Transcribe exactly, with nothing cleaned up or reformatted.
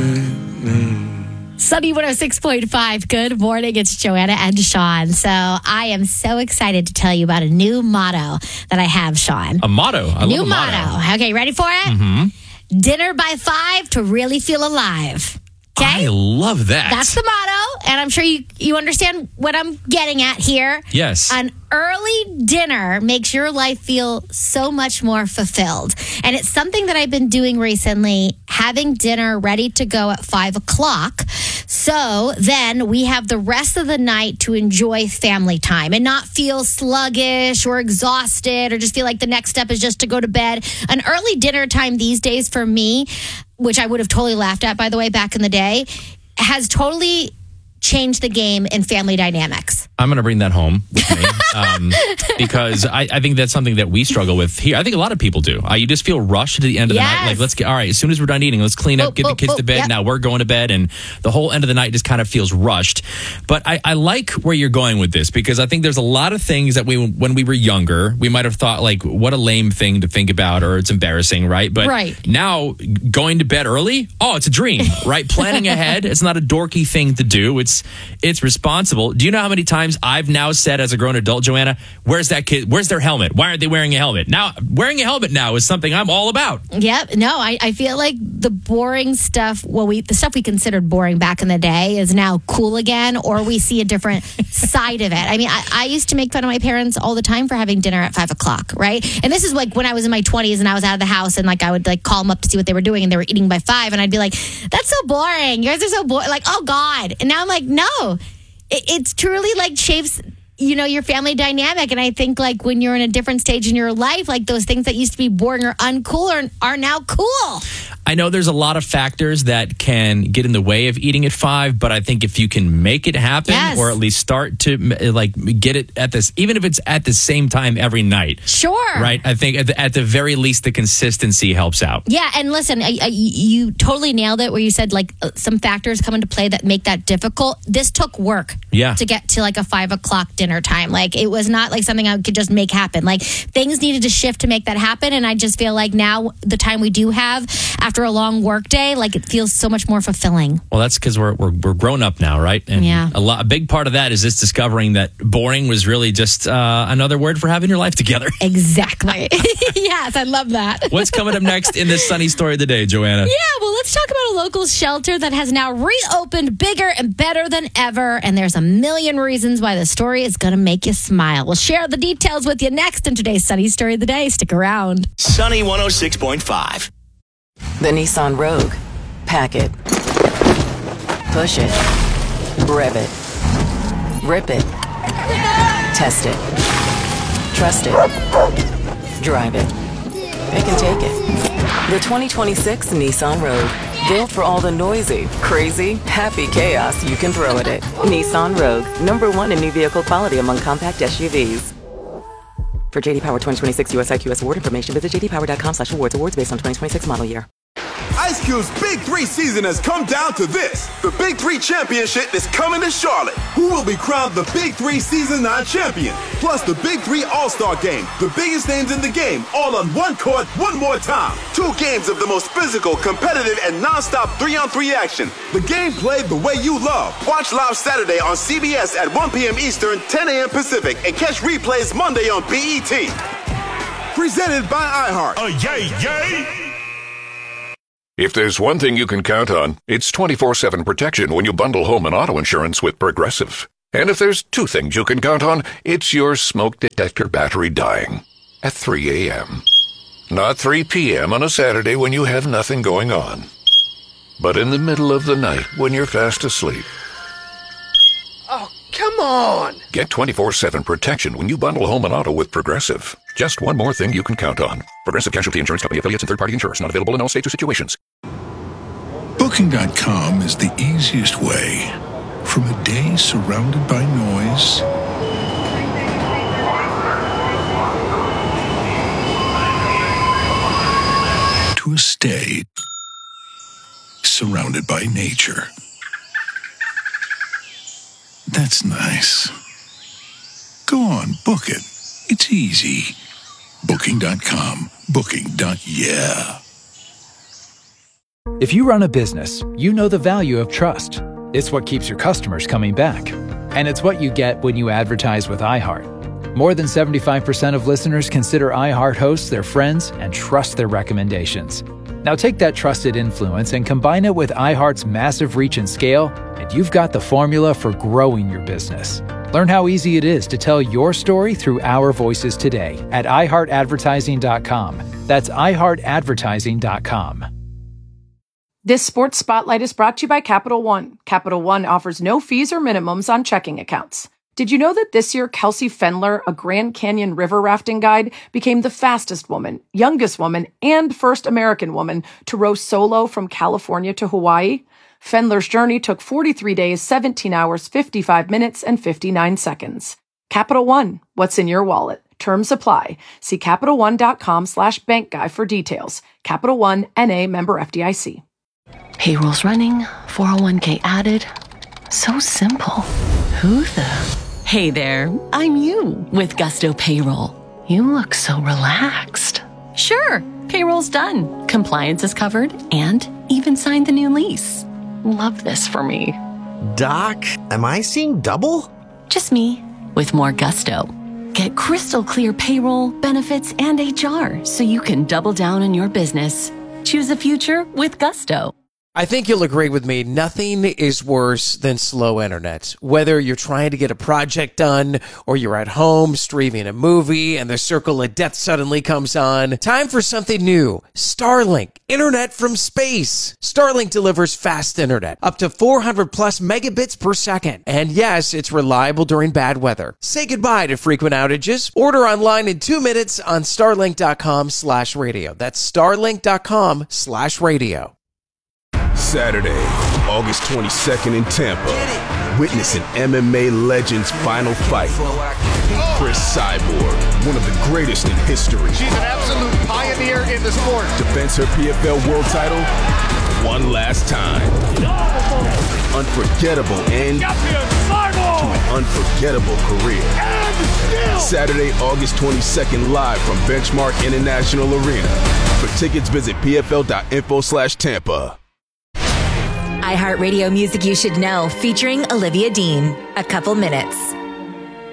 Sunny one oh six point five. Good morning. It's Joanna and Sean. So I am so excited to tell you about a new motto that I have, Sean. A motto? I new love a motto. motto. Okay, ready for it? Mm-hmm. Dinner by five to really feel alive. Okay? I love that. That's the motto, and I'm sure you, you understand what I'm getting at here. Yes. An early dinner makes your life feel so much more fulfilled. And it's something that I've been doing recently, having dinner ready to go at five o'clock. So then we have the rest of the night to enjoy family time and not feel sluggish or exhausted or just feel like the next step is just to go to bed. An early dinner time these days for me, which I would have totally laughed at, by the way, back in the day, has totally changed the game in family dynamics. I'm going to bring that home with me um, because I, I think that's something that we struggle with here. I think a lot of people do. Uh, you just feel rushed at the end of Yes. the night. Like, let's get, all right, as soon as we're done eating, let's clean up, Boop, get the boop, kids boop. to bed. Yep. Now we're going to bed. And the whole end of the night just kind of feels rushed. But I, I like where you're going with this because I think there's a lot of things that we, when we were younger, we might have thought like, what a lame thing to think about or it's embarrassing, right? But Right. now going to bed early, oh, it's a dream, right? Planning ahead, it's not a dorky thing to do. It's, it's responsible. Do you know how many times I've now said as a grown adult, Joanna, where's that kid? Where's their helmet? Why aren't they wearing a helmet? Now, wearing a helmet now is something I'm all about. Yep. No, I, I feel like the boring stuff, well, we the stuff we considered boring back in the day is now cool again, or we see a different side of it. I mean, I, I used to make fun of my parents all the time for having dinner at five o'clock, right? And this is like when I was in my twenties and I was out of the house and like I would like call them up to see what they were doing and they were eating by five and I'd be like, that's so boring. You guys are so boring. Like, oh God. And now I'm like, no. It's truly like shapes, you know, your family dynamic. And I think like when you're in a different stage in your life, like those things that used to be boring or uncool are, are now cool. I know there's a lot of factors that can get in the way of eating at five, but I think if you can make it happen Yes. or at least start to like get it at this, even if it's at the same time every night. Sure. Right. I think at the, at the very least, the consistency helps out. Yeah. And listen, I, I, you totally nailed it where you said like uh, some factors come into play that make that difficult. This took work Yeah. to get to like a five o'clock dinner time. Like it was not like something I could just make happen. Like things needed to shift to make that happen. And I just feel like now the time we do have after a long work day, like it feels so much more fulfilling. Well, that's because we're, we're we're grown up now, right? And Yeah. a lot a big part of that is just discovering that boring was really just uh, another word for having your life together. Exactly. Yes, I love that. What's coming up next in this sunny story of the day, Joanna? Yeah, well, let's talk about a local shelter that has now reopened bigger and better than ever. And there's a million reasons why the story is going to make you smile. We'll share the details with you next in today's Sunny Story of the Day. Stick around. Sunny one oh six point five. The Nissan Rogue. Pack it. Push it. Rev it. Rip it. Test it. Trust it. Drive it. It can take it. The twenty twenty-six Nissan Rogue. Built for all the noisy, crazy, happy chaos you can throw at it. Nissan Rogue. Number one in new vehicle quality among compact S U Vs. For J D Power twenty twenty-six U S I Q S award information, visit j d power dot com slash awards. Awards based on twenty twenty-six model year. Ice Cube's Big Three season has come down to this. The Big Three Championship is coming to Charlotte. Who will be crowned the Big Three Season nine champion? Plus the Big Three All-Star Game. The biggest names in the game, all on one court, one more time. Two games of the most physical, competitive, and non-stop three-on-three action. The game played the way you love. Watch live Saturday on C B S at one p.m. Eastern, ten a.m. Pacific, and catch replays Monday on B E T. Presented by iHeart. Oh, yay, yay! If there's one thing you can count on, it's twenty-four seven protection when you bundle home and auto insurance with Progressive. And if there's two things you can count on, it's your smoke detector battery dying at three a.m. Not three p.m. on a Saturday when you have nothing going on, but in the middle of the night when you're fast asleep. Oh, come on! Get twenty-four seven protection when you bundle home and auto with Progressive. Just one more thing you can count on. Progressive Casualty Insurance Company affiliates and third-party insurers. Not available in all states or situations. Booking dot com is the easiest way. From a day surrounded by noise to a stay surrounded by nature. That's nice. Go on, book it. It's easy. Booking dot com. Booking. Yeah. If you run a business, you know the value of trust. It's what keeps your customers coming back. And it's what you get when you advertise with iHeart. More than seventy-five percent of listeners consider iHeart hosts their friends and trust their recommendations. Now take that trusted influence and combine it with iHeart's massive reach and scale, and you've got the formula for growing your business. Learn how easy it is to tell your story through our voices today at i heart advertising dot com. That's i heart advertising dot com. This Sports Spotlight is brought to you by Capital One. Capital One offers no fees or minimums on checking accounts. Did you know that this year Kelsey Fendler, a Grand Canyon river rafting guide, became the fastest woman, youngest woman, and first American woman to row solo from California to Hawaii? Fendler's journey took forty-three days, seventeen hours, fifty-five minutes, and fifty-nine seconds. Capital One, what's in your wallet? Terms apply. See CapitalOne.com slash bank guy for details. Capital One, N A, member F D I C. Payroll's running, four oh one k added. So simple. Who the? Hey there, I'm you with Gusto Payroll. You look so relaxed. Sure, payroll's done. Compliance is covered and even signed the new lease. Love this for me. Doc, am I seeing double? Just me with more gusto. Get crystal clear payroll, benefits, and H R so you can double down on your business. Choose a future with Gusto. I think you'll agree with me, nothing is worse than slow internet. Whether you're trying to get a project done or you're at home streaming a movie and the circle of death suddenly comes on, time for something new. Starlink, internet from space. Starlink delivers fast internet, up to four hundred plus megabits per second. And yes, it's reliable during bad weather. Say goodbye to frequent outages. Order online in two minutes on starlink.com slash radio. That's starlink.com slash radio. Saturday, August twenty-second in Tampa. Witness an M M A legend's final fight. Chris Cyborg, one of the greatest in history. She's an absolute pioneer in the sport. Defends her P F L world title one last time. Unforgettable end to an unforgettable career. Saturday, August twenty-second, live from Benchmark International Arena. For tickets, visit pfl.info slash Tampa. iHeartRadio Music You Should Know, featuring Olivia Dean. A couple minutes.